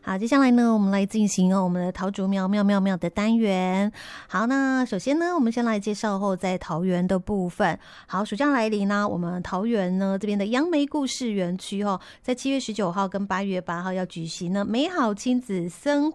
好，接下来呢，我们来进行我们的桃竹苗妙妙妙的单元。好，那首先呢，我们先来介绍后在桃园的部分。好，暑假来临呢，我们桃园呢这边的杨梅故事园区在7月19号跟8月8号要举行呢美好亲子生